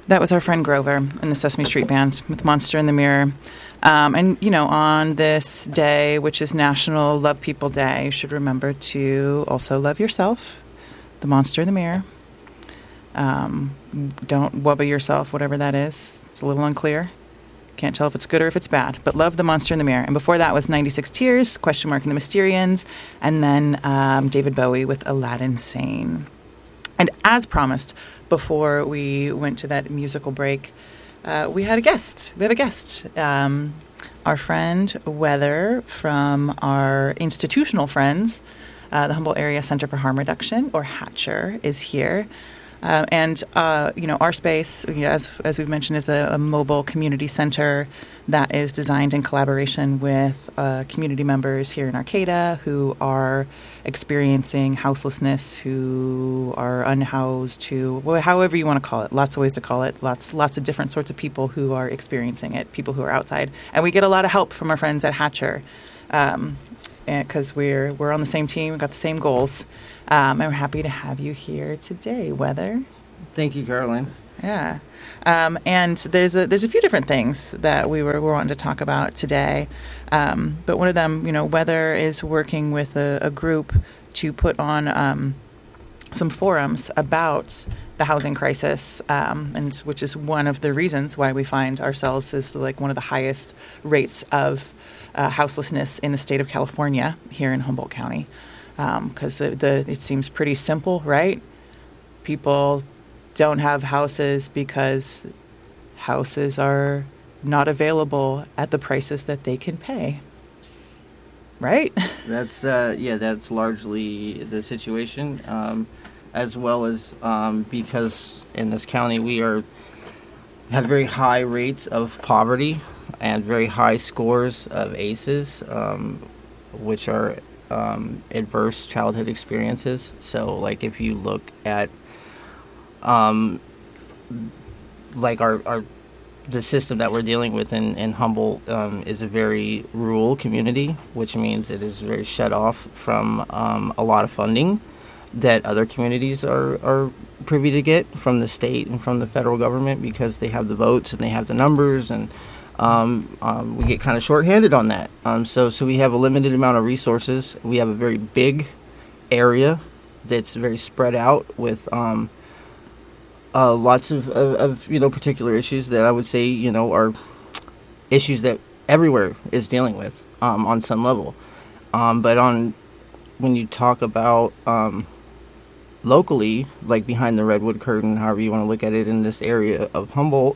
That was our friend Grover and the Sesame Street Band with Monster in the Mirror. And, on this day, which is National Love People Day, you should remember to also love yourself, the monster in the mirror. Don't wubba yourself, whatever that is. It's a little unclear. Can't tell if it's good or if it's bad. But love the monster in the mirror. And before that was 96 Tears, Question Mark and the Mysterians, and then David Bowie with Aladdin Sane. And as promised, before we went to that musical break, we had a guest. We have a guest. Our friend Weather from our institutional friends, the Humboldt Area Center for Harm Reduction, or Hatcher, is here. And our space, as we've mentioned, is a mobile community center that is designed in collaboration with community members here in Arcata who are experiencing houselessness, who are unhoused, however you want to call it. Lots of ways to call it. Lots of different sorts of people who are experiencing it, people who are outside. And we get a lot of help from our friends at Hatcher. Because we're on the same team, we've got the same goals, and we're happy to have you here today, Weather. Thank you, Caroline. Yeah, and there's a few different things that we're wanting to talk about today, but one of them, Weather is working with a group to put on some forums about the housing crisis, and which is one of the reasons why we find ourselves as like one of the highest rates of houselessness in the state of California here in Humboldt County, because it seems pretty simple, right? People don't have houses because houses are not available at the prices that they can pay, right? That's largely the situation, as well as because in this county we have very high rates of poverty and very high scores of ACEs, which are adverse childhood experiences. So, like, if you look at, the system that we're dealing with in Humboldt is a very rural community, which means it is very shut off from a lot of funding that other communities are privy to get from the state and from the federal government, because they have the votes and they have the numbers, and we get kind of shorthanded on that. So we have a limited amount of resources. We have a very big area that's very spread out with lots of particular issues that I would say are issues that everywhere is dealing with on some level. But when you talk about locally, like behind the Redwood Curtain, however you want to look at it, in this area of Humboldt,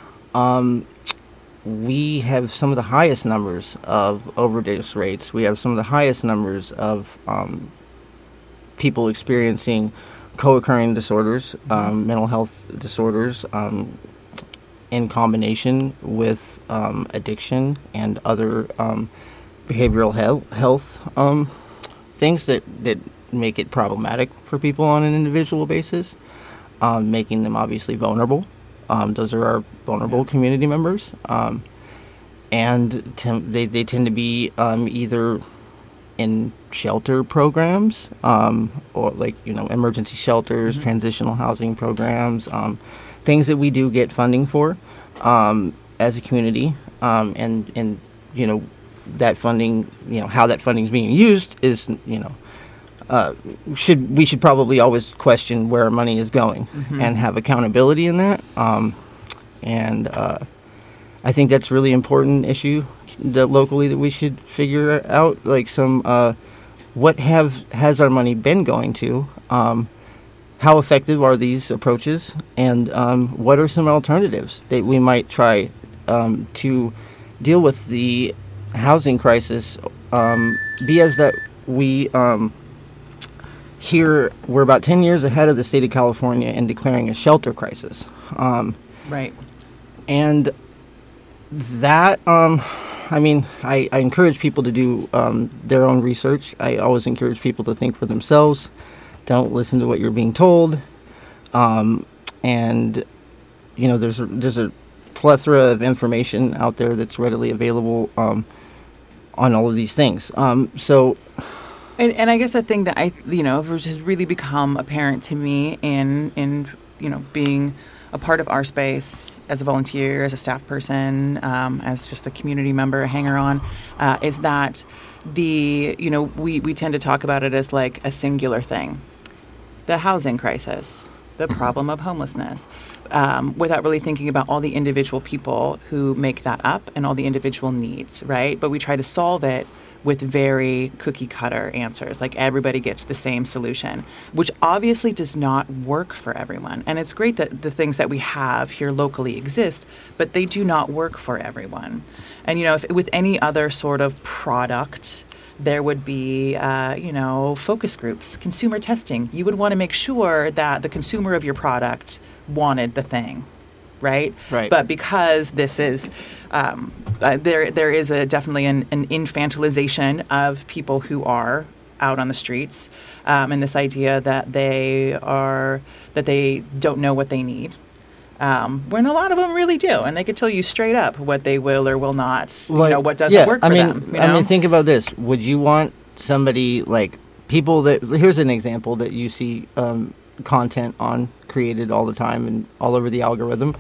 we have some of the highest numbers of overdose rates. We have some of the highest numbers of people experiencing co-occurring disorders, mental health disorders, in combination with addiction and other behavioral health things that make it problematic for people on an individual basis, making them obviously vulnerable. Those are our vulnerable community members, and they tend to be either in shelter programs, or emergency shelters, transitional housing programs, things that we do get funding for as a community, and that funding, how that funding is being used is we should probably always question where our money is going and have accountability in that. And I think that's a really important issue that locally that we should figure out, like what has our money been going to? How effective are these approaches? And what are some alternatives that we might try to deal with the housing crisis? Be as that we here, we're about 10 years ahead of the state of California in declaring a shelter crisis. Right. And that, I encourage people to do their own research. I always encourage people to think for themselves. Don't listen to what you're being told. And, there's a plethora of information out there that's readily available on all of these things. And I guess the thing that has really become apparent to me in being a part of our space as a volunteer, as a staff person, as just a community member, a hanger-on, is that we tend to talk about it as like a singular thing. The housing crisis, the problem of homelessness, without really thinking about all the individual people who make that up and all the individual needs, right? But we try to solve it with very cookie-cutter answers, like everybody gets the same solution, which obviously does not work for everyone. And it's great that the things that we have here locally exist, but they do not work for everyone. And, if with any other sort of product, there would be, focus groups, consumer testing. You would want to make sure that the consumer of your product wanted the thing. Right? But because this is, there is definitely an infantilization of people who are out on the streets, and this idea that they don't know what they need, when a lot of them really do, and they could tell you straight up what they will or will not, what doesn't work for them. I mean, think about this. Would you want somebody like people that? Here's an example that you see. Content on created all the time and all over the algorithm.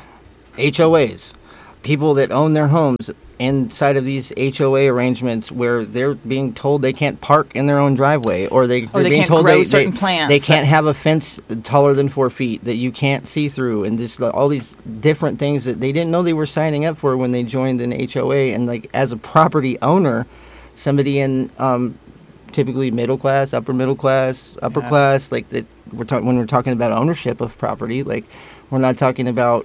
HOAs, people that own their homes inside of these HOA arrangements where they're being told they can't park in their own driveway, or they're being can't told grow certain plants. They can't have a fence taller than 4 feet that you can't see through, and just all these different things that they didn't know they were signing up for when they joined an HOA. And like as a property owner, somebody in typically middle class, upper class, like that. When we're talking about ownership of property, like we're not talking about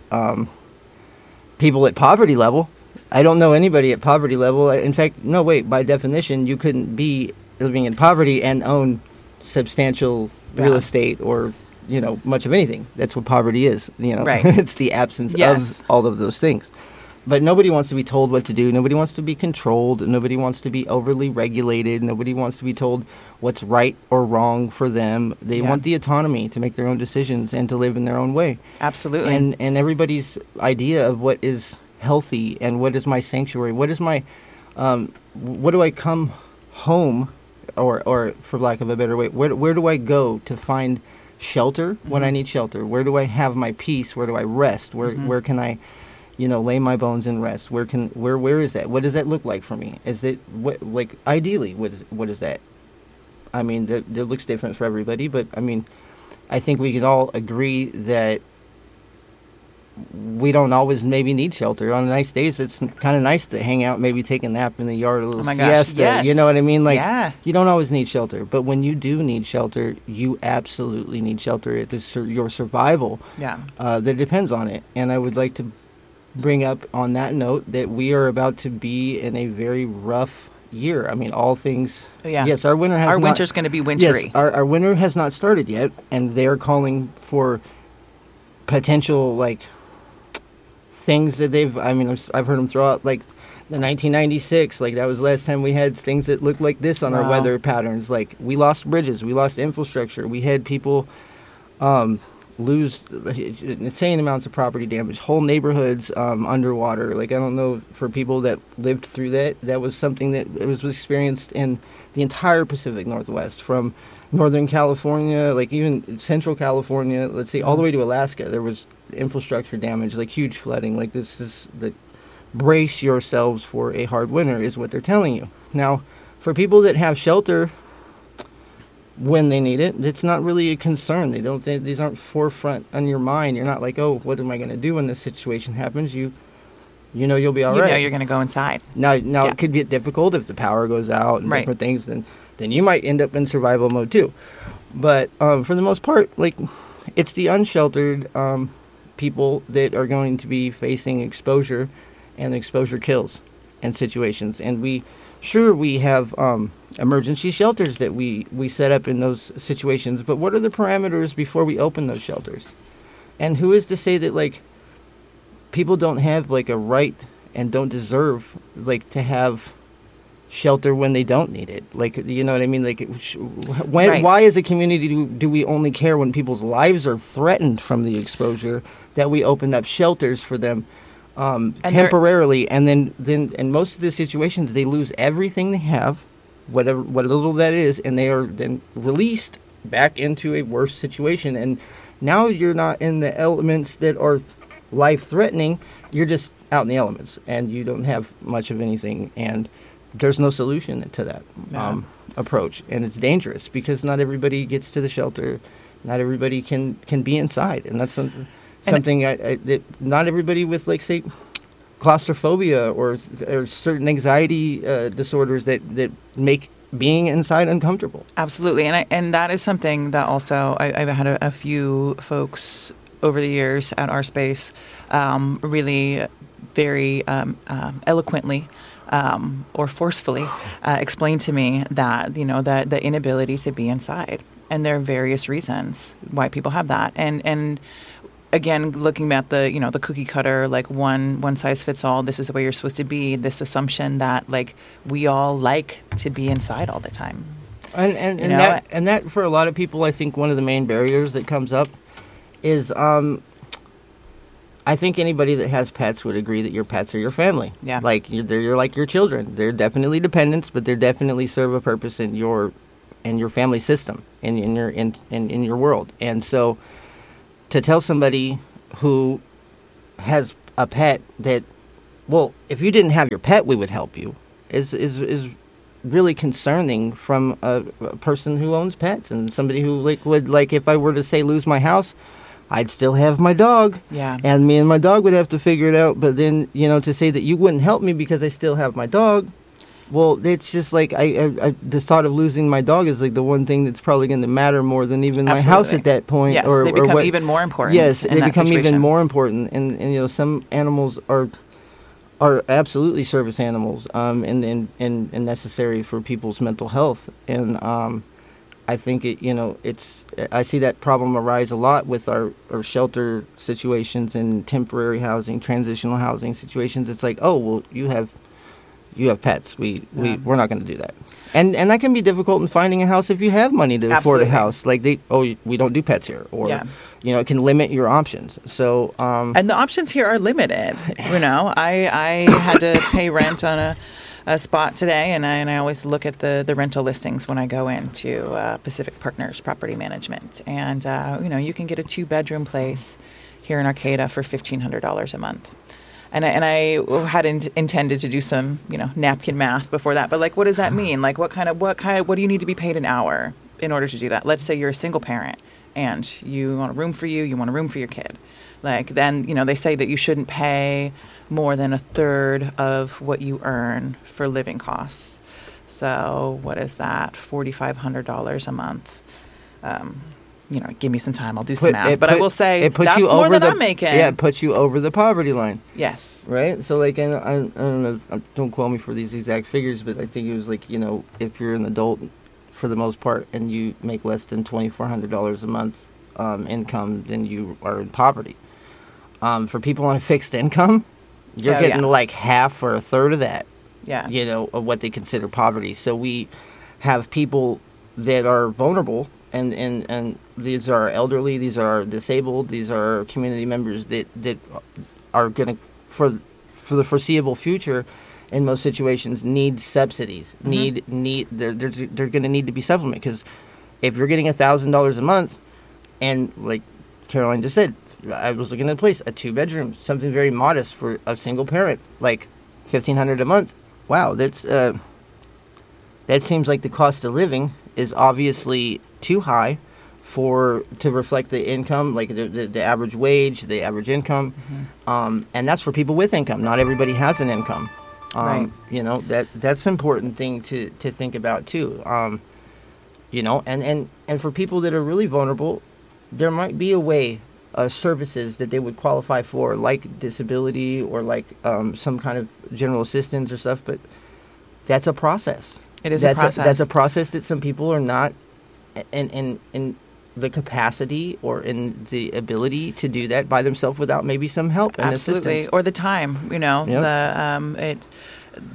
people at poverty level. I don't know anybody at poverty level. In fact, no, wait, by definition, you couldn't be living in poverty and own substantial real estate or, much of anything. That's what poverty is, Right. It's the absence of all of those things. But nobody wants to be told what to do. Nobody wants to be controlled. Nobody wants to be overly regulated. Nobody wants to be told what's right or wrong for them. They want the autonomy to make their own decisions and to live in their own way. Absolutely. And everybody's idea of what is healthy and what is my sanctuary, what is my, what do I come home, or for lack of a better way, where do I go to find shelter when I need shelter? Where do I have my peace? Where do I rest? Where can I lay my bones and rest? Where is that? What does that look like for me? Is it ideally? What is that? I mean, that looks different for everybody, but I mean, I think we can all agree that we don't always maybe need shelter. On nice days, it's kind of nice to hang out, maybe take a nap in the yard, a little siesta. Yes. You know what I mean? You don't always need shelter, but when you do need shelter, you absolutely need shelter. It is your survival that depends on it. And I would like to bring up on that note that we are about to be in a very rough year. I mean, all things. Yes, our winter has. Our winter's going to be wintry. Yes, our winter has not started yet, and they are calling for potential things that they've. I mean, I've heard them throw out the 1996. That was the last time we had things that looked like this on our weather patterns. We lost bridges, we lost infrastructure, we had people lose insane amounts of property damage, whole neighborhoods underwater. I don't know, for people that lived through that was something that was experienced in the entire Pacific Northwest, from Northern California, even Central California, let's say all the way to Alaska. There was infrastructure damage, huge flooding. This is brace yourselves for a hard winter is what they're telling you. Now, for people that have shelter when they need it, it's not really a concern. These aren't forefront on your mind. You're not oh, what am I going to do when this situation happens? You know you'll be all right. You know you're going to go inside. Now it could get difficult if the power goes out and different things. Then you might end up in survival mode too. But for the most part, it's the unsheltered people that are going to be facing exposure, and exposure kills in situations. And we have emergency shelters that we set up in those situations, but what are the parameters before we open those shelters? And who is to say that people don't have a right and don't deserve to have shelter when they don't need it? You know what I mean? Why as a community do we only care when people's lives are threatened from the exposure, that we open up shelters for them temporarily, and then in most of the situations they lose everything they have, what little that is, and they are then released back into a worse situation. And Now you're not in the elements that are life-threatening. You're just out in the elements, and you don't have much of anything, and there's no solution to that approach. And it's dangerous because not everybody gets to the shelter. Not everybody can be inside, and that's something that not everybody with, like, say, claustrophobia or certain anxiety disorders that make being inside uncomfortable. Absolutely, and that is something that also I've had a few folks over the years at our space really very eloquently or forcefully explain to me that, you know, that the inability to be inside, and there are various reasons why people have that, and again, looking at the, you know, the cookie cutter, like one size fits all, this is the way you're supposed to be, this assumption that, like, we all like to be inside all the time. And that for a lot of people, I think one of the main barriers that comes up is I think anybody that has pets would agree that your pets are your family. Yeah. Like, you're like your children. They're definitely dependents, but they definitely serve a purpose in your family system, in your world. And so to tell somebody who has a pet that, well, if you didn't have your pet, we would help you, is really concerning from a person who owns pets, and somebody who would if I were to say lose my house, I'd still have my dog. Yeah. And me and my dog would have to figure it out. But then, you know, to say that you wouldn't help me because I still have my dog, well, it's just like the thought of losing my dog is like the one thing that's probably going to matter more than even my house at that point. Yes, they become even more important. Yes, they become situation. even more important, and you know, some animals are absolutely service animals, and necessary for people's mental health, and I think I see that problem arise a lot with our shelter situations and temporary housing, transitional housing situations. It's like, oh, well, you have pets. We're not going to do that. And that can be difficult in finding a house if you have money to afford a house. Like we don't do pets here, or you know, it can limit your options. So and the options here are limited. You know, I had to pay rent on a spot today, and I always look at the rental listings when I go into Pacific Partners Property Management, and you know, you can get a 2-bedroom place here in Arcata for $1,500 a month. And I had intended to do some, you know, napkin math before that. But, like, what does that mean? Like, what do you need to be paid an hour in order to do that? Let's say you're a single parent and you want a room for you want a room for your kid. Like, then, you know, they say that you shouldn't pay more than a third of what you earn for living costs. So what is that? $4,500 a month. You know, give me some time. I'll do some math. But I will say that's more than I'm making. Yeah, it puts you over the poverty line. Yes. Right? So, like, I don't know, don't quote me for these exact figures, but I think it was like, you know, if you're an adult for the most part and you make less than $2,400 a month income, then you are in poverty. For people on a fixed income, you're getting like half or a third of that. Yeah. You know, of what they consider poverty. So we have people that are vulnerable. And these are elderly, these are disabled, these are community members that are going to, for the foreseeable future, in most situations, need subsidies. Mm-hmm. They're going to need to be supplemented, because if you're getting $1,000 a month, and like Caroline just said, I was looking at a place, a 2-bedroom, something very modest for a single parent, like $1,500 a month. Wow, that seems like the cost of living is obviously too high to reflect the income, like the average wage, the average income, and that's for people with income. Not everybody has an income. Right. You know, that's an important thing to think about too. You know, and for people that are really vulnerable, there might be a way, services that they would qualify for, like disability or like some kind of general assistance or stuff, but that's a process. It is a process. That's a process that some people are not in the capacity or in the ability to do that by themselves without maybe some help and assistance. Or the time, you know. Yep.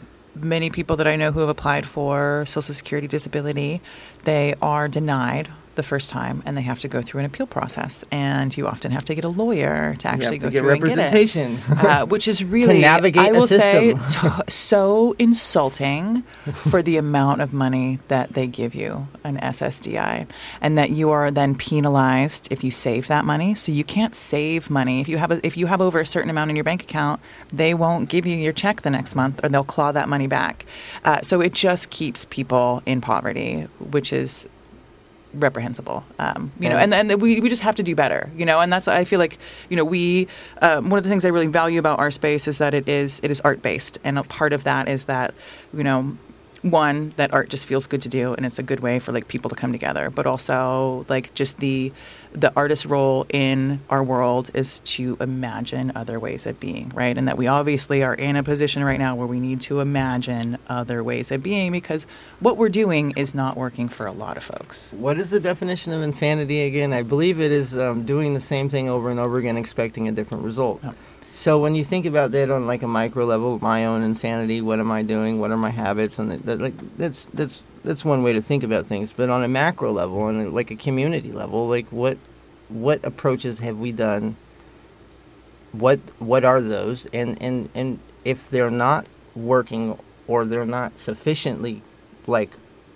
Many people that I know who have applied for Social Security disability, they are denied the first time, and they have to go through an appeal process, and you often have to get a lawyer to actually go through representation. And get it, which is really, to navigate I will say, so insulting for the amount of money that they give you, an SSDI, and that you are then penalized if you save that money. So you can't save money if you have over a certain amount in your bank account. They won't give you your check the next month, or they'll claw that money back. So it just keeps people in poverty, which is reprehensible, you know, and we just have to do better, you know, and that's, I feel like, you know, we, one of the things I really value about our space is that it is art based. And a part of that is that, you know, one, that art just feels good to do, and it's a good way for like people to come together, but also like just the artist's role in our world is to imagine other ways of being, right? And that we obviously are in a position right now where we need to imagine other ways of being, because what we're doing is not working for a lot of folks. What is the definition of insanity again? I believe it is doing the same thing over and over again, expecting a different result. Oh. So when you think about that on like a micro level, my own insanity, what am I doing? What are my habits? And that's one way to think about things. But on a macro level and like a community level, like what approaches have we done? What are those? And if they're not working or they're not sufficiently like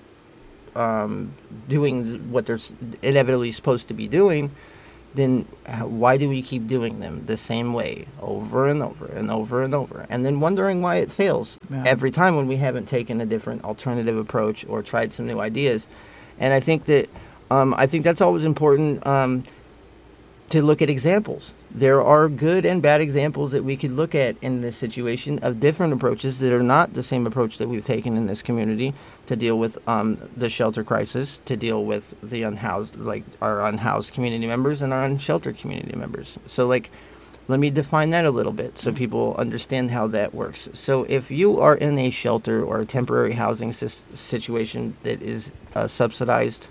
doing what they're inevitably supposed to be doing, then why do we keep doing them the same way over and over and over and over? And then wondering why it fails every time when we haven't taken a different alternative approach or tried some new ideas. And I think that that's always important to look at examples. There are good and bad examples that we could look at in this situation of different approaches that are not the same approach that we've taken in this community to deal with the shelter crisis, to deal with the unhoused, like our unhoused community members and our unsheltered community members. So like, let me define that a little bit so people understand how that works. So if you are in a shelter or a temporary housing situation that is subsidized,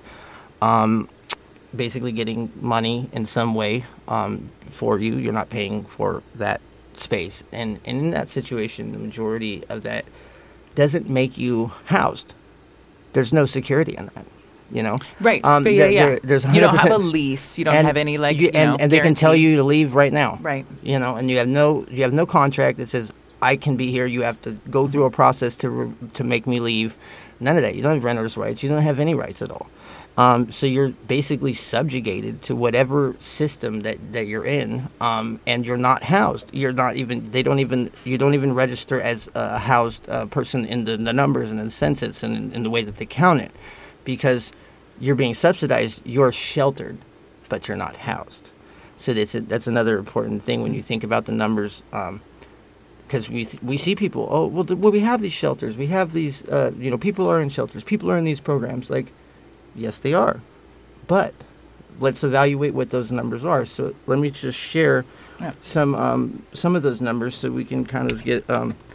basically getting money in some way for you. You're not paying for that space. And in that situation, the majority of that doesn't make you housed. There's no security in that, you know? Right. There's 100%. You don't have a lease. You don't have any, like, and they can tell you to leave right now. Right. You know, and you have no contract that says, I can be here. You have to go through a process to make me leave. None of that. You don't have renter's rights. You don't have any rights at all. So you're basically subjugated to whatever system that you're in, and you're not housed. You don't even register as a housed person in the numbers and in the census and in the way that they count it, because you're being subsidized. You're sheltered, but you're not housed. So that's another important thing when you think about the numbers, because we see people. Oh, well, we have these shelters. We have these. People are in shelters. People are in these programs. Like, yes, they are. But let's evaluate what those numbers are. So let me just share some of those numbers so we can kind of get,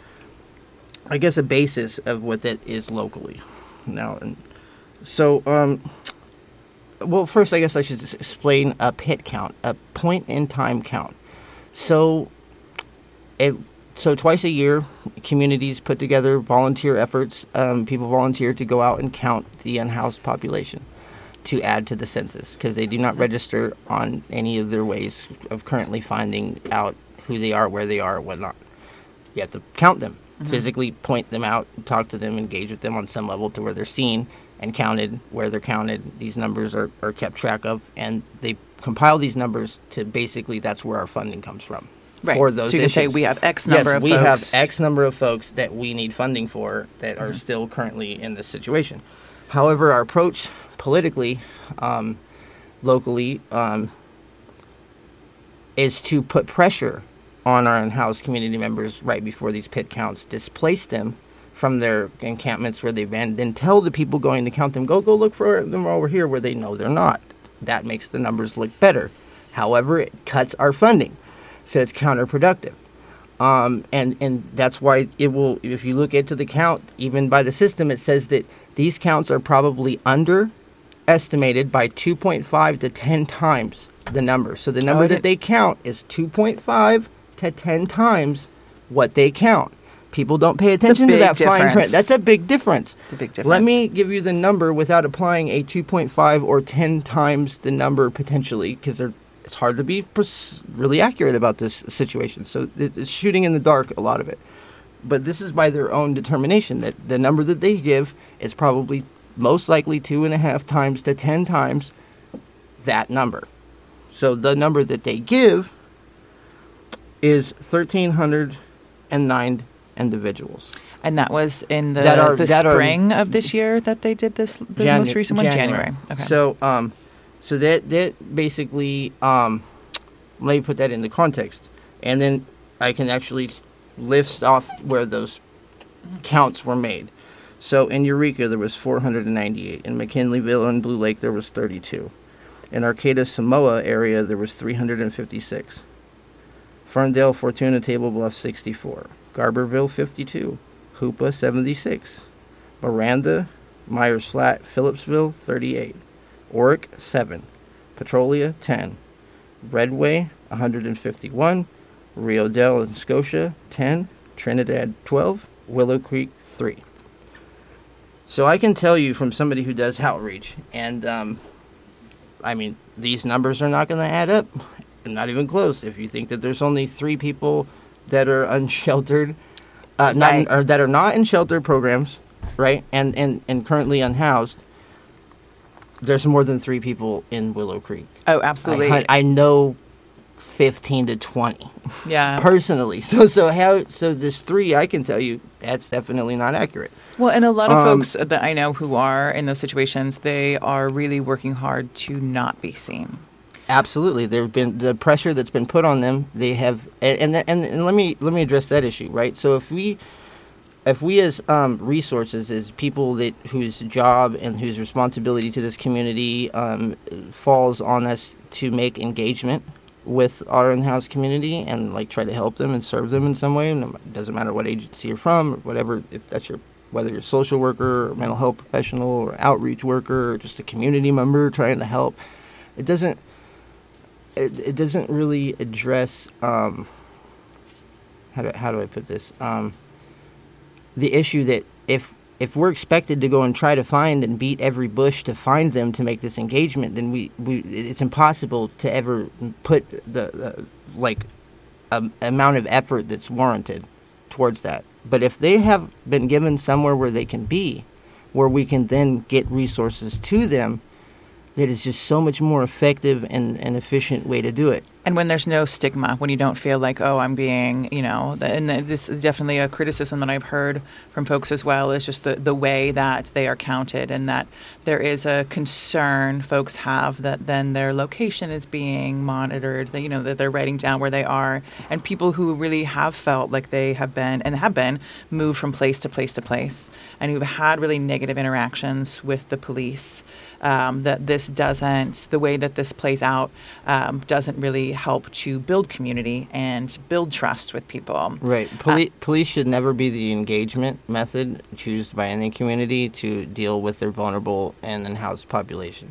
I guess, a basis of what that is locally. Now, and so, well, first, I guess I should just explain a PIT count, a point-in-time count. So twice a year, communities put together volunteer efforts. People volunteer to go out and count the unhoused population to add to the census, because they do not register on any of their ways of currently finding out who they are, where they are, whatnot. You have to count them, physically point them out, talk to them, engage with them on some level to where they're seen and counted. Where they're counted, these numbers are kept track of, and they compile these numbers to basically, that's where our funding comes from. Right. For those so you can say we have X number of folks. Yes, we have X number of folks that we need funding for that are still currently in this situation. However, our approach politically, locally, is to put pressure on our unhoused community members right before these PIT counts, displace them from their encampments where they've been, then tell the people going to count them, go look for them over here where they know they're not. That makes the numbers look better. However, it cuts our funding. So it's counterproductive. And that's why it will, if you look into the count, even by the system, it says that these counts are probably underestimated by 2.5 to 10 times the number. So the number that they count is 2.5 to 10 times what they count. People don't pay attention to that fine print. difference. That's a big difference. It's a big difference. Let me give you the number without applying a 2.5 or 10 times the number potentially, because it's hard to be really accurate about this situation. So it's shooting in the dark, a lot of it. But this is by their own determination, that the number that they give is probably most likely 2.5 times to 10 times that number. So the number that they give is 1,309 individuals. And that was in the spring of this year that they did this, most recent one? January. Okay. So that basically, let me put that into context. And then I can actually list off where those counts were made. So in Eureka, there was 498. In McKinleyville and Blue Lake, there was 32. In Arcata, Samoa area, there was 356. Ferndale, Fortuna, Table Bluff, 64. Garberville, 52. Hoopa, 76. Miranda, Myers Flat, Phillipsville, 38. Oric, 7. Petrolia, 10. Redway, 151. Rio Dell and Scotia, 10. Trinidad, 12. Willow Creek, 3. So I can tell you from somebody who does outreach, and these numbers are not going to add up. Not even close. If you think that there's only 3 people that are unsheltered, that are not in shelter programs, right, and currently unhoused, there's more than 3 people in Willow Creek. Oh, absolutely. I know 15 to 20. Yeah. Personally. So this 3, I can tell you that's definitely not accurate. Well, and a lot of folks that I know who are in those situations, they are really working hard to not be seen. Absolutely, there's been the pressure that's been put on them. They have, and let me address that issue, right? So if we as resources, as people whose job and whose responsibility to this community falls on us to make engagement with our in-house community and try to help them and serve them in some way, it doesn't matter what agency you're from or whatever, whether you're a social worker or mental health professional or outreach worker or just a community member trying to help, it doesn't really address how do I put this, the issue that if we're expected to go and try to find and beat every bush to find them to make this engagement, then we it's impossible to ever put the amount of effort that's warranted towards that. But if they have been given somewhere where they can be, where we can then get resources to them, that is just so much more effective and efficient way to do it. And when there's no stigma, when you don't feel like, oh, I'm being, and this is definitely a criticism that I've heard from folks as well, is just the way that they are counted, and that there is a concern folks have that then their location is being monitored, that they're writing down where they are. And people who really have felt like they have been moved from place to place to place, and who've had really negative interactions with the police, that this doesn't, the way that this plays out, doesn't really help to build community and build trust with people. Right. Police should never be the engagement method chosen by any community to deal with their vulnerable and unhoused population.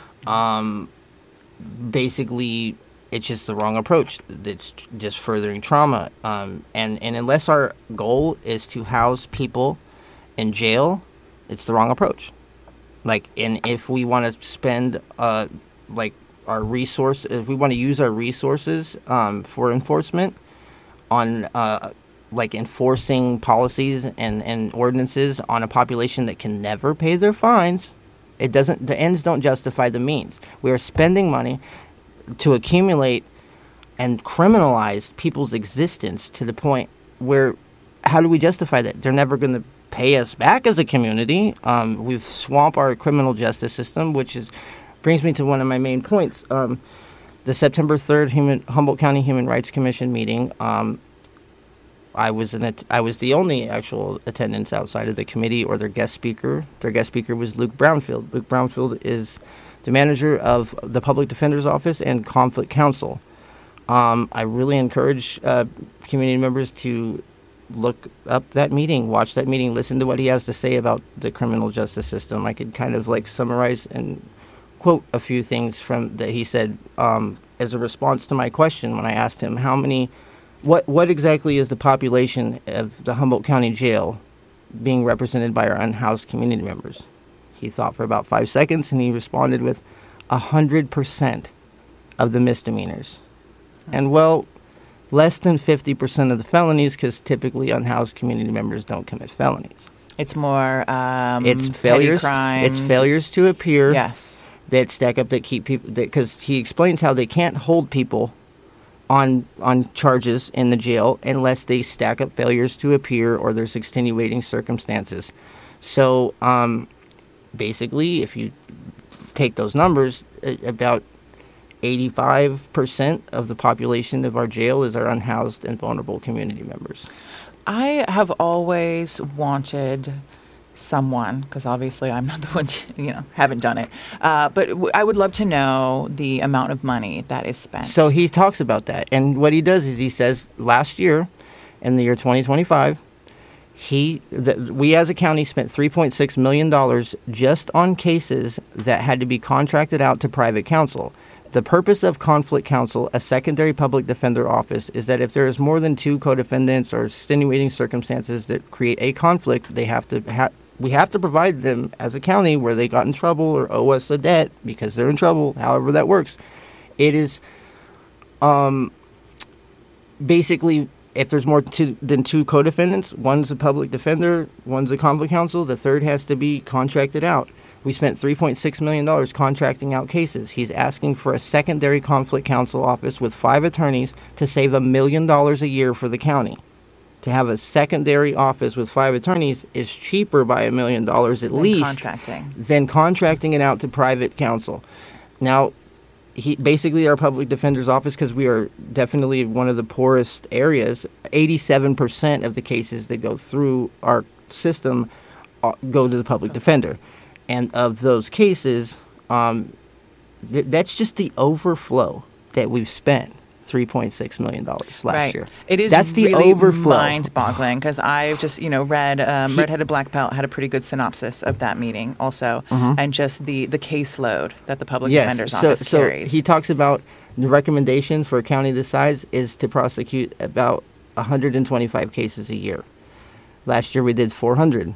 Basically, it's just the wrong approach. It's just furthering trauma. And unless our goal is to house people in jail, it's the wrong approach. And if we want to spend, our resource, if we want to use our resources for enforcement on enforcing policies and ordinances on a population that can never pay their fines, the ends don't justify the means. We are spending money to accumulate and criminalize people's existence to the point where, how do we justify that? They're never going to pay us back as a community. We've swamped our criminal justice system, which brings me to one of my main points. The September 3rd Humboldt County Human Rights Commission meeting, I was the only actual attendance outside of the committee or their guest speaker. Their guest speaker was Luke Brownfield. Luke Brownfield is the manager of the Public Defender's Office and Conflict Counsel. I really encourage community members to look up that meeting, watch that meeting, listen to what he has to say about the criminal justice system. I could kind of summarize and quote a few things from that he said as a response to my question when I asked him how many what exactly is the population of the Humboldt County Jail being represented by our unhoused community members? He thought for about 5 seconds, and he responded with 100% of the misdemeanors. And, well, less than 50% of the felonies, because typically unhoused community members don't commit felonies. It's more it's failures. petty crimes. It's failures to appear. Yes. That stack up, that keep people, because he explains how they can't hold people on charges in the jail unless they stack up failures to appear or there's extenuating circumstances. So basically, if you take those numbers, about 85% of the population of our jail is our unhoused and vulnerable community members. I have always wanted someone, because obviously I'm not the one, haven't done it. But I would love to know the amount of money that is spent. So he talks about that. And what he does is he says last year, in the year 2025, we as a county spent $3.6 million just on cases that had to be contracted out to private counsel. The purpose of conflict counsel, a secondary public defender office, is that if there is more than 2 co-defendants or extenuating circumstances that create a conflict, we have to provide them as a county where they got in trouble or owe us a debt because they're in trouble, however that works. It is basically, if there's more than 2 co-defendants, one's a public defender, one's a conflict counsel, the third has to be contracted out. We spent $3.6 million contracting out cases. He's asking for a secondary conflict counsel office with 5 attorneys to save $1 million a year for the county. To have a secondary office with 5 attorneys is cheaper by $1 million at least than contracting it out to private counsel. Now, basically our public defender's office, because we are definitely one of the poorest areas, 87% of the cases that go through our system go to the public defender. And of those cases, that's just the overflow that we've spent, $3.6 million last year. It is that's the really overflow. Mind-boggling, because I've just read Redheaded Black Belt had a pretty good synopsis of that meeting also, and just the caseload that the public defender's office carries. So he talks about the recommendation for a county this size is to prosecute about 125 cases a year. Last year we did 400.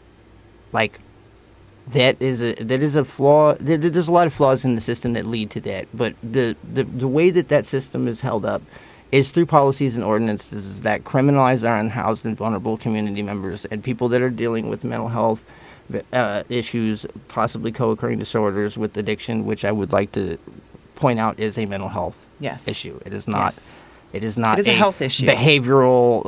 That is a flaw. There's a lot of flaws in the system that lead to that. But the way that system is held up is through policies and ordinances that criminalize our unhoused and vulnerable community members and people that are dealing with mental health issues, possibly co-occurring disorders with addiction, which I would like to point out is a mental health issue. It is not. Yes. It is not a health issue, behavioral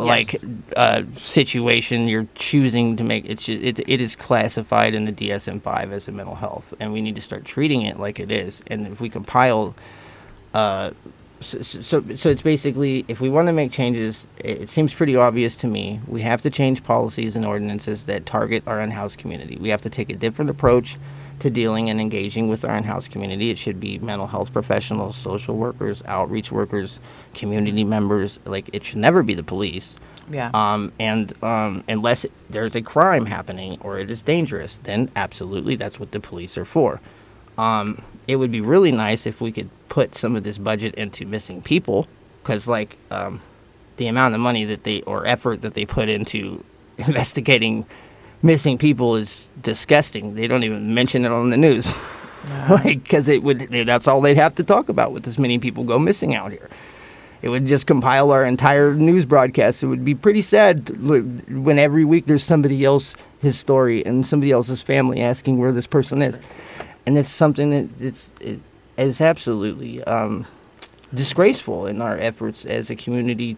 situation you're choosing to make. It is classified in the DSM-5 as a mental health, and we need to start treating it like it is. And if we compile, so it's basically, if we want to make changes, it seems pretty obvious to me. We have to change policies and ordinances that target our unhoused community. We have to take a different approach to dealing and engaging with our in-house community. It should be mental health professionals, social workers, outreach workers, community members. It should never be the police. Yeah. And unless there's a crime happening or it is dangerous, then absolutely that's what the police are for. It would be really nice if we could put some of this budget into missing people, because the amount of money or effort that they put into investigating missing people is disgusting. They don't even mention it on the news. Because that's all they'd have to talk about with as many people go missing out here. It would just compile our entire news broadcast. It would be pretty sad when every week there's somebody else, his story, and somebody else's family asking where this person is. And it's something that is absolutely disgraceful in our efforts as a community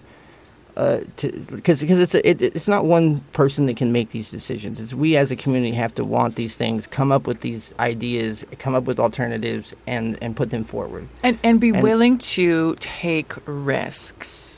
because it's not one person that can make these decisions. It's we as a community have to want these things, come up with these ideas, come up with alternatives, and put them forward. And be willing to take risks.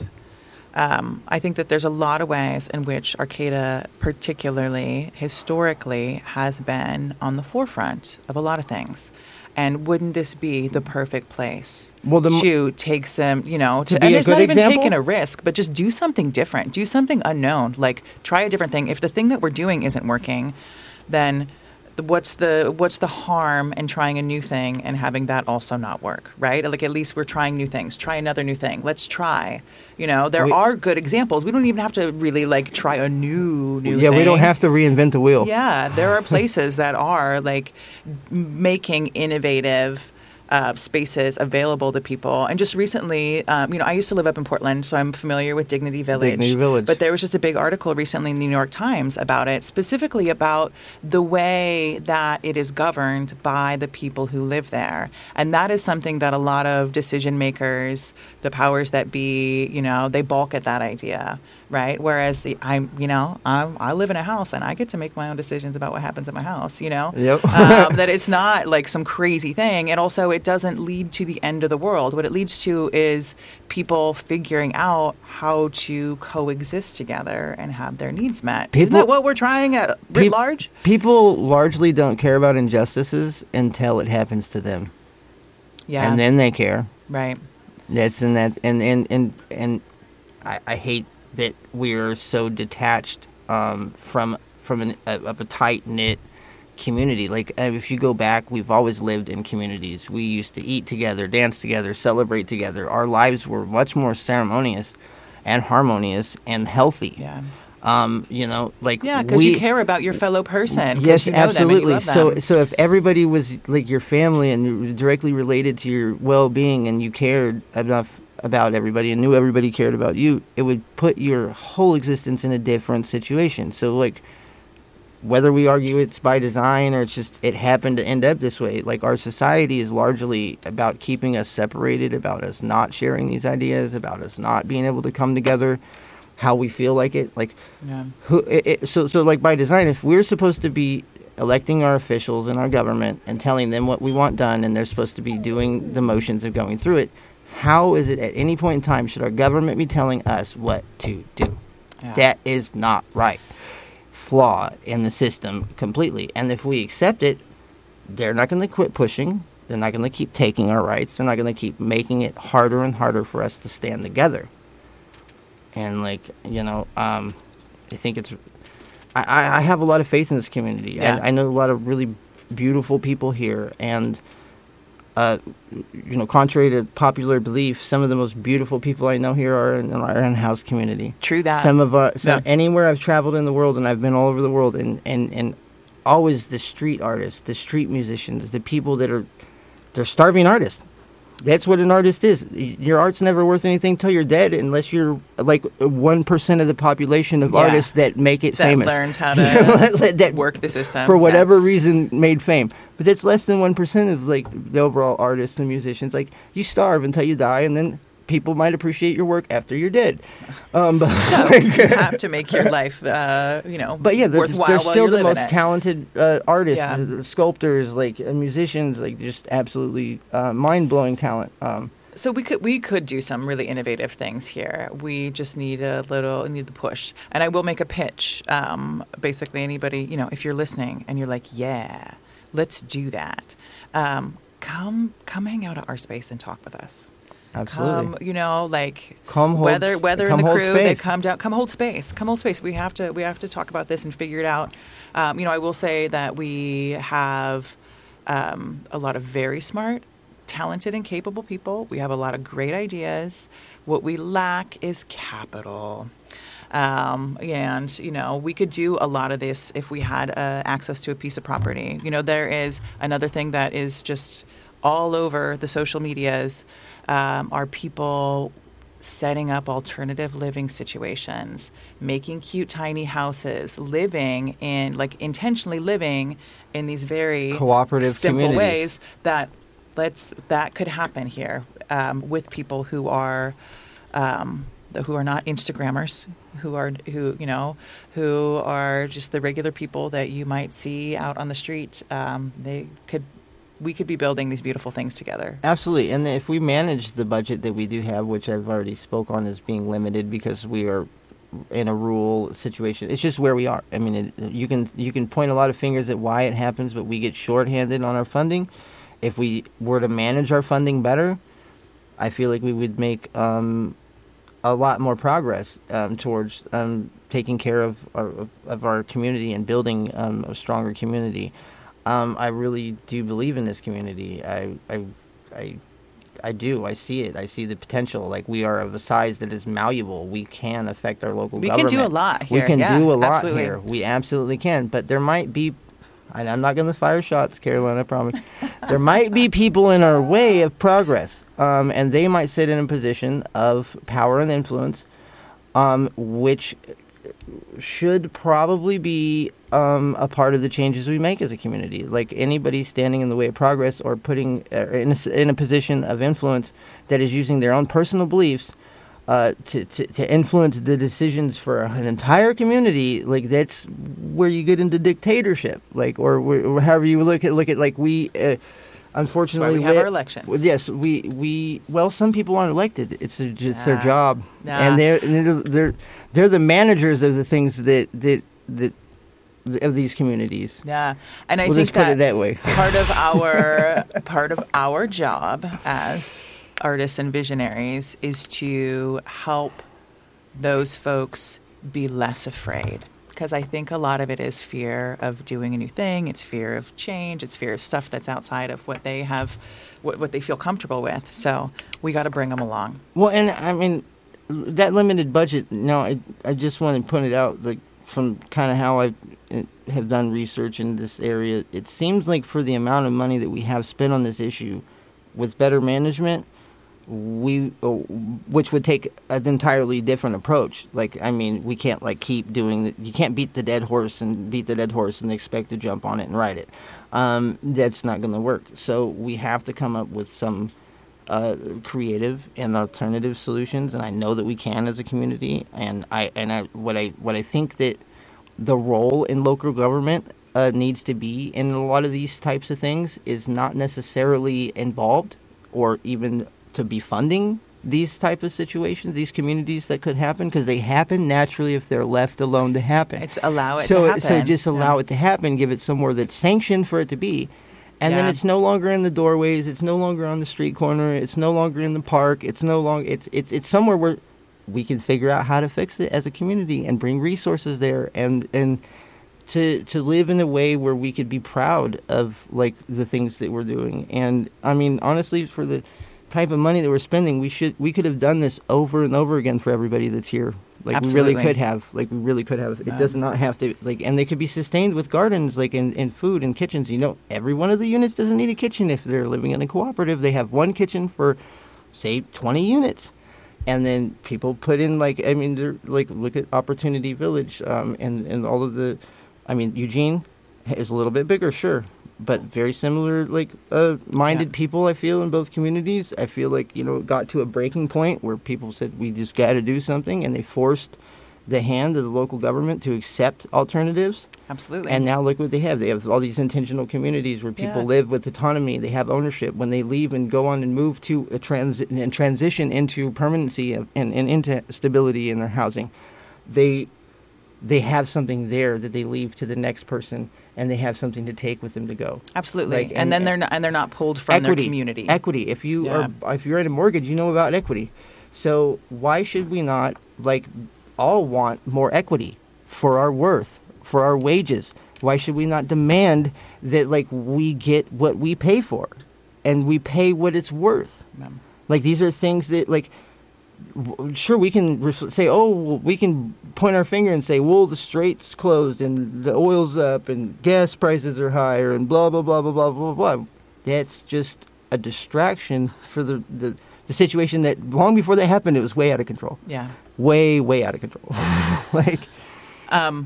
I think that there's a lot of ways in which Arcata, particularly historically, has been on the forefront of a lot of things. And wouldn't this be the perfect place to take some, and it's not even taking a risk, but just do something different, do something unknown, try a different thing. If the thing that we're doing isn't working, then what's the harm in trying a new thing and having that also not work, right? Like, at least we're trying new things. Try another new thing. Let's try. There are good examples. We don't even have to really like try a new thing. Yeah, we don't have to reinvent the wheel. Yeah, there are places that are like making innovative spaces available to people. And just recently, I used to live up in Portland, so I'm familiar with Dignity Village. Dignity Village. But there was just a big article recently in the New York Times about it, specifically about the way that it is governed by the people who live there. And that is something that a lot of decision makers, the powers that be, they balk at that idea. Right. Whereas I live in a house and I get to make my own decisions about what happens in my house, Yep. that it's not like some crazy thing. And also it doesn't lead to the end of the world. What it leads to is people figuring out how to coexist together and have their needs met. Isn't that what we're trying at writ large? People largely don't care about injustices until it happens to them. Yeah. And then they care. Right. That's in that. And I hate that we're so detached from a tight-knit community. Like, if you go back, we've always lived in communities. We used to eat together, dance together, celebrate together. Our lives were much more ceremonious and harmonious and healthy. Yeah. Because you care about your fellow person. Yes, absolutely. Them and you love them. So if everybody was like your family and directly related to your well-being, and you cared enough about everybody and knew everybody cared about you, it would put your whole existence in a different situation. So, like, whether we argue it's by design or it's just it happened to end up this way, like, our society is largely about keeping us separated, about us not sharing these ideas, about us not being able to come together how we feel like it. Like, yeah. So like, by design, if we're supposed to be electing our officials in our government and telling them what we want done, and they're supposed to be doing the motions of going through it, how is it at any point in time should our government be telling us what to do? Yeah. That is not right. Flaw in the system completely. And if we accept it, they're not going to quit pushing. They're not going to keep taking our rights. They're not going to keep making it harder and harder for us to stand together. And, like, I think it's... I have a lot of faith in this community. Yeah. I know a lot of really beautiful people here, and... contrary to popular belief, some of the most beautiful people I know here are in our in-house community. True that. Anywhere I've traveled in the world, and I've been all over the world, and always the street artists, the street musicians, the people they're starving artists. That's what an artist is. Your art's never worth anything till you're dead, unless you're like 1% of the population of artists that make it famous. That learns how to that work the system. For whatever reason, made fame. But that's less than 1% of like the overall artists and musicians. Like, you starve until you die, and then people might appreciate your work after you're dead. So you have to make your life, But yeah, they're still the most talented artists, sculptors, like musicians, like just absolutely mind-blowing talent. So we could do some really innovative things here. We just need the push. And I will make a pitch. Basically, anybody, if you're listening and you're like, yeah, let's do that. Come hang out at our space and talk with us. Absolutely. Whether in the crew, they come down, come hold space. We have to talk about this and figure it out. I will say that we have a lot of very smart, talented, and capable people. We have a lot of great ideas. What we lack is capital. We could do a lot of this if we had access to a piece of property. There is another thing that is just all over the social medias. Are people setting up alternative living situations, making cute tiny houses, intentionally living in these very cooperative simple ways that could happen here with people who are not Instagrammers, who are just the regular people that you might see out on the street. We could be building these beautiful things together. Absolutely. And if we manage the budget that we do have, which I've already spoke on as being limited because we are in a rural situation, it's just where we are. I mean, you can point a lot of fingers at why it happens, but we get shorthanded on our funding. If we were to manage our funding better, I feel like we would make a lot more progress towards taking care of our community and building a stronger community. I really do believe in this community. I do. I see it. I see the potential. Like, we are of a size that is malleable. We can affect our local government. We can do a lot here. We can do a lot absolutely. here. We absolutely can. But there might be, and I'm not going to fire shots, Caroline, I promise. There might be people in our way of progress, and they might sit in a position of power and influence, which should probably be a part of the changes we make as a community. Like, anybody standing in the way of progress or putting in a position of influence that is using their own personal beliefs to influence the decisions for an entire community, like, that's where you get into dictatorship. Like, or however you look at like we. Unfortunately, that's why we have our elections. Yes, well, some people aren't elected. It's their job, and they're the managers of the things that of these communities. Yeah, and I we'll think just put it that way. part of our job as artists and visionaries is to help those folks be less afraid. Because I think a lot of it is fear of doing a new thing. It's fear of change. It's fear of stuff that's outside of what they have, what they feel comfortable with. So we got to bring them along. Well, and I mean, that limited budget. No, I just want to point it out, like, from kind of how I have done research in this area. It seems like for the amount of money that we have spent on this issue, with better management, which would take an entirely different approach. Like, I mean, we can't keep doing you can't beat the dead horse and expect to jump on it and ride it. That's not going to work. So we have to come up with some creative and alternative solutions, and I know that we can as a community. And what I think that the role in local government needs to be in a lot of these types of things is not necessarily involved or even to be funding these type of situations, these communities that could happen, because they happen naturally if they're left alone to happen. It's allow it to happen. So just allow it to happen, give it somewhere that's sanctioned for it to be. And then it's no longer in the doorways, it's no longer on the street corner, it's no longer in the park, it's somewhere where we can figure out how to fix it as a community and bring resources there and to live in a way where we could be proud of, like, the things that we're doing. And I mean, honestly, for the type of money that we're spending, we could have done this over and over again for everybody that's here. Like, absolutely. we really could have. It does not have to, like, and they could be sustained with gardens, like, in food and kitchens. You know, every one of the units doesn't need a kitchen if they're living in a cooperative. They have one kitchen for, say, 20 units. And then people put in, like, I mean, they're, like, look at Opportunity Village, and all of the, I mean, Eugene is a little bit bigger, sure, but very similar, like, minded people, I feel, in both communities. I feel like, you know, it got to a breaking point where people said, we just got to do something, and they forced the hand of the local government to accept alternatives. Absolutely. And now look what they have. They have all these intentional communities where people live with autonomy. They have ownership. When they leave and go on and move to a transition into permanency and into stability in their housing, they have something there that they leave to the next person, and they have something to take with them to go. Absolutely. Like, and then they're not pulled from equity, their community. Equity. If you're in a mortgage, you know about equity. So why should we not, like, all want more equity for our worth, for our wages? Why should we not demand that, like, we get what we pay for and we pay what it's worth? Like, these are things that, like, sure, we can say, we can point our finger and say, well, the strait's closed and the oil's up and gas prices are higher and blah, blah, blah, blah, blah, blah, blah. That's just a distraction for the situation that long before that happened, it was way out of control. Yeah. Way, way out of control. Like, I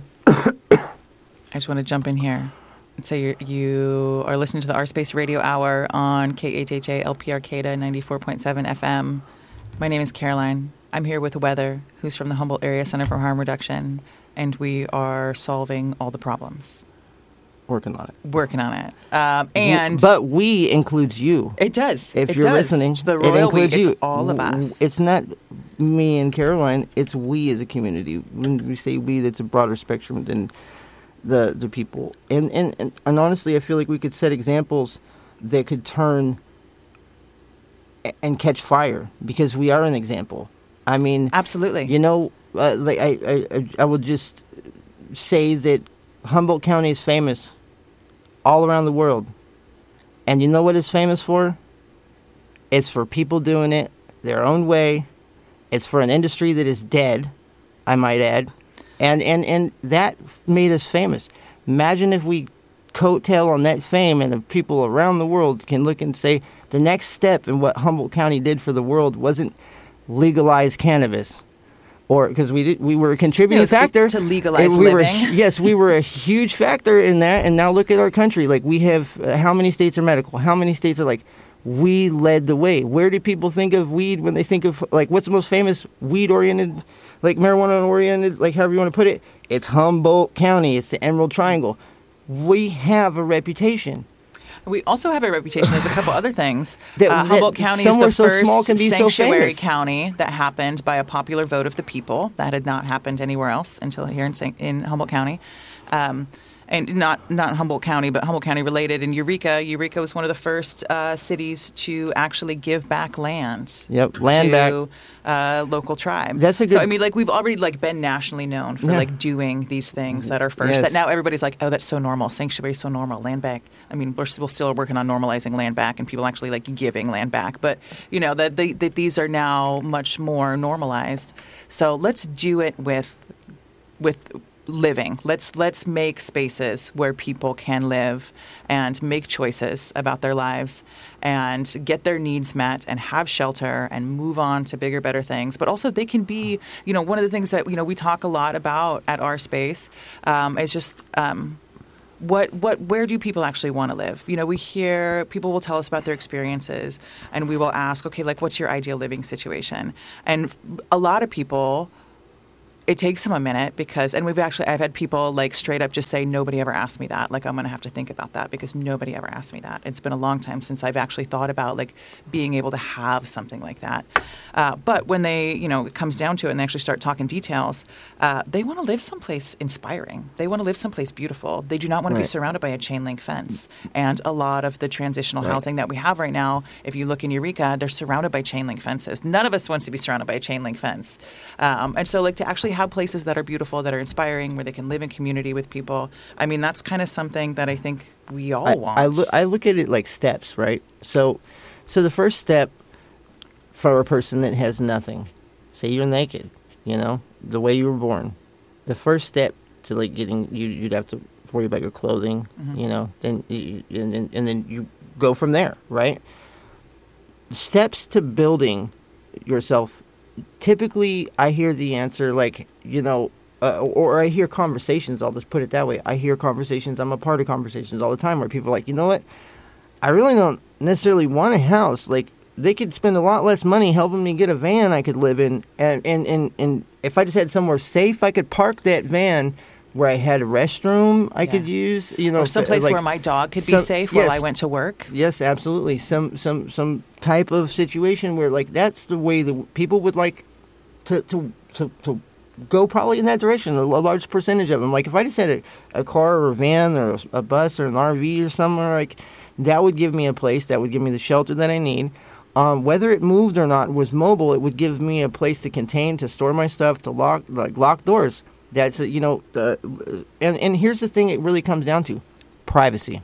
just want to jump in here and say you are listening to the Our Space Radio Hour on KHHA LP Arcata 94.7 FM. My name is Caroline. I'm here with Weather, who's from the Humboldt Area Center for Harm Reduction, and we are solving all the problems. Working on it. But we includes you. It does. If you're listening, the royal it includes we. you. It's all of us. It's not me and Caroline. It's we as a community. When we say we, that's a broader spectrum than the people. And honestly, I feel like we could set examples that could turn and catch fire, because we are an example. I mean, absolutely. You know, like I would just say that Humboldt County is famous all around the world. And you know what it's famous for? It's for people doing it their own way. It's for an industry that is dead, I might add. And that made us famous. Imagine if we coattail on that fame and the people around the world can look and say the next step in what Humboldt County did for the world wasn't legalize cannabis. Or because we were a contributing factor to legalize living. Yes, we were a huge factor in that. And now look at our country. Like we have, how many states are medical? How many states are like, we led the way? Where do people think of weed when they think of, like, what's the most famous weed-oriented, like marijuana-oriented, like however you want to put it? It's Humboldt County. It's the Emerald Triangle. We have a reputation. We also have a reputation. There's a couple other things. Humboldt County is the first sanctuary county that happened by a popular vote of the people. That had not happened anywhere else until here in Humboldt County. And not Humboldt County, but Humboldt County related. And Eureka was one of the first cities to actually give back land. Yep, land to local tribe. That's a good. So I mean, like we've already like been nationally known for like doing these things that are first. Yes. That now everybody's like, oh, that's so normal. Sanctuary is so normal. Land back. I mean, we're still working on normalizing land back and people actually like giving land back. But you know that these are now much more normalized. So let's do it with living. Let's make spaces where people can live and make choices about their lives and get their needs met and have shelter and move on to bigger, better things. But also they can be, you know, one of the things that, you know, we talk a lot about at our space is just where do people actually want to live? You know, we hear people will tell us about their experiences and we will ask, okay, like what's your ideal living situation? And a lot of people, it takes them a minute because, and I've had people like straight up just say, nobody ever asked me that. Like, I'm going to have to think about that because nobody ever asked me that. It's been a long time since I've actually thought about like being able to have something like that. But when they, you know, it comes down to it and they actually start talking details, they want to live someplace inspiring. They want to live someplace beautiful. They do not want to be surrounded by a chain link fence. And a lot of the transitional housing that we have right now, if you look in Eureka, they're surrounded by chain link fences. None of us wants to be surrounded by a chain link fence. And so like to actually have places that are beautiful, that are inspiring, where they can live in community with people. I mean, that's kind of something that I think we all want. I look at it like steps, right? So the first step for a person that has nothing, say you're naked, you know, the way you were born, the first step to like getting, you'd have to worry about your clothing, you know, then and then you go from there, right? Steps to building yourself. Typically, I hear the answer like, you know, or I hear conversations, I'll just put it that way. I hear conversations, I'm a part of conversations all the time where people are like, you know what, I really don't necessarily want a house. Like, they could spend a lot less money helping me get a van I could live in. And if I just had somewhere safe, I could park that van where I had a restroom I could use, you know, or someplace like, where my dog could be safe while I went to work. Yes, absolutely. Some type of situation where like that's the way that people would like to go probably in that direction. A large percentage of them. Like if I just had a car or a van or a bus or an RV or somewhere, like that would give me a place. That would give me the shelter that I need. Whether it moved or not was mobile, it would give me a place to contain, to store my stuff, to lock doors. That's, you know, and here's the thing it really comes down to, privacy.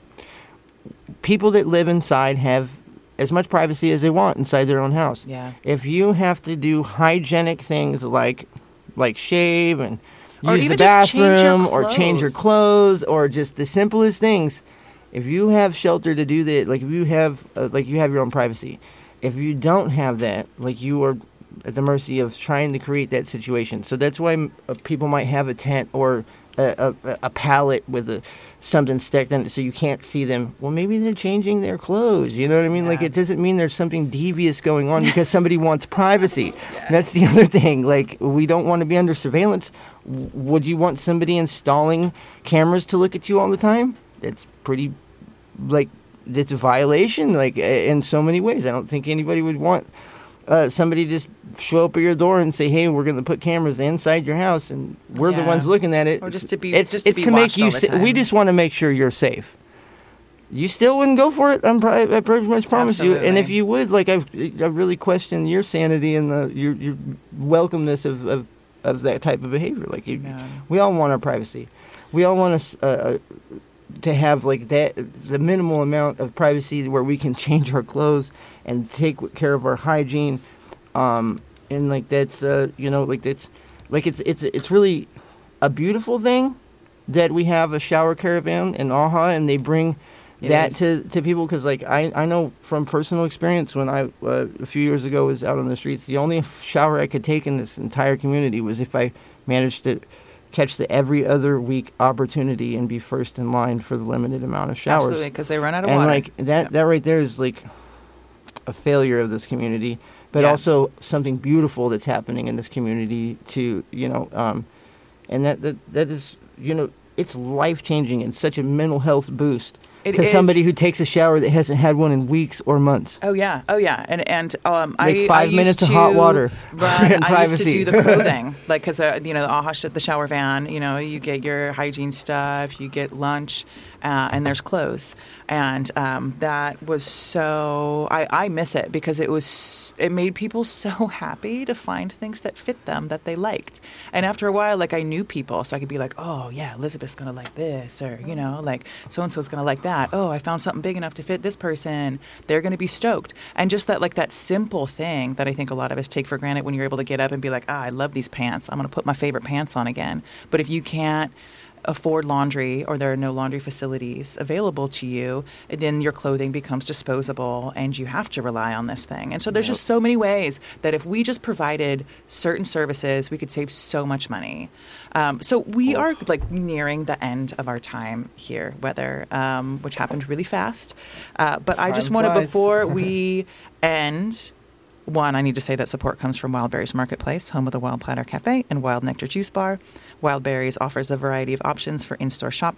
People that live inside have as much privacy as they want inside their own house. Yeah. If you have to do hygienic things like shave and use the bathroom or change your clothes or just the simplest things, if you have shelter to do that, like if you have you have your own privacy. If you don't have that, like you are at the mercy of trying to create that situation. So that's why people might have a tent or a pallet with something stuck in it so you can't see them. Well, maybe they're changing their clothes. You know what I mean? Yeah. Like, it doesn't mean there's something devious going on because somebody wants privacy. Yeah. That's the other thing. Like, we don't want to be under surveillance. Would you want somebody installing cameras to look at you all the time? That's pretty, like, it's a violation, like, in so many ways. I don't think anybody would want somebody just show up at your door and say, "Hey, we're going to put cameras inside your house, and we're the ones looking at it." Or just to be, it's to make you. We just want to make sure you're safe. You still wouldn't go for it. I pretty much promise you. And if you would, like, I've really questioned your sanity and your welcomeness of that type of behavior. Like, we all want our privacy. We all want to have like that, the minimal amount of privacy where we can change our clothes and take care of our hygiene, and like that's it's really a beautiful thing that we have a shower caravan in AHA, and they bring that to people, because like I know from personal experience, when I a few years ago was out on the streets, the only shower I could take in this entire community was if I managed to catch the every other week opportunity and be first in line for the limited amount of showers. Absolutely, because they run out of and water. And like that right there is like a failure of this community, but also something beautiful that's happening in this community to, and that is, it's life-changing and such a mental health boost to somebody who takes a shower that hasn't had one in weeks or months. Oh yeah, and like 5 minutes of hot water. Run, I used to do the clothing, like because the AHA, the shower van. You get your hygiene stuff, you get lunch, and there's clothes, and that was so. I miss it because it made people so happy to find things that fit them that they liked, and after a while, like I knew people, so I could be like, oh yeah, Elizabeth's gonna like this, or like so and so's gonna like that. Oh, I found something big enough to fit this person. They're going to be stoked. And just that simple thing that I think a lot of us take for granted when you're able to get up and be like, I love these pants. I'm going to put my favorite pants on again. But if you can't afford laundry, or there are no laundry facilities available to you, then your clothing becomes disposable and you have to rely on this thing. And so there's just so many ways that if we just provided certain services, we could save so much money. So we are like nearing the end of our time here, which happened really fast. But I just wanted, before we end, one, I need to say that support comes from Wild Berries Marketplace, home of the Wild Platter Cafe and Wild Nectar Juice Bar. Wild Berries offers a variety of options for in-store shopping